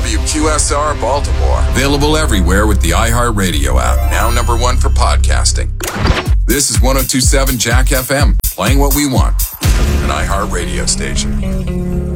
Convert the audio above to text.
WQSR Baltimore. Available everywhere with the iHeartRadio app, now number one for podcasting. This is 102.7 Jack FM, playing what we want. An iHeartRadio station.